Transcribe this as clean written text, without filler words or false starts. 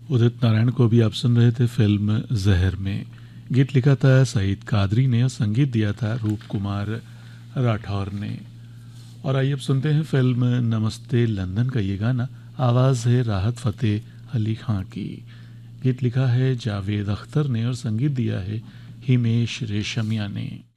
उदित नारायण को भी आप सुन रहे थे फिल्म जहर में। गीत लिखा था सईद कादरी ने और संगीत दिया था रूप कुमार राठौर ने। और आइए अब सुनते हैं फिल्म नमस्ते लंदन का ये गाना। आवाज़ है राहत फ़तेह अली खां की। गीत लिखा है जावेद अख्तर ने और संगीत दिया है हिमेश रेशमिया ने।